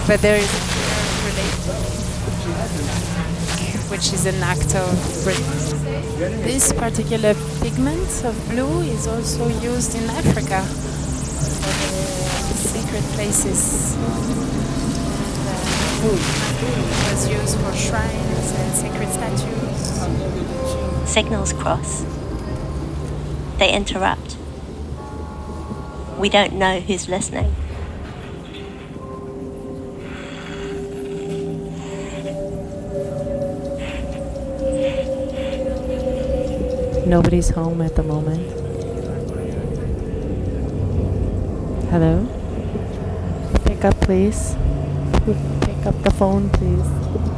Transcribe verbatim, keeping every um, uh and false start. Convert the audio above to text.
but there is a related, which is an act of breathing. This particular pigment of blue is also used in Africa for the sacred places. And, uh, it was used for shrines and sacred statues. Signals cross. They interrupt. We don't know who's listening. Nobody's home at the moment. Hello? Pick up, please. Pick up the phone, please.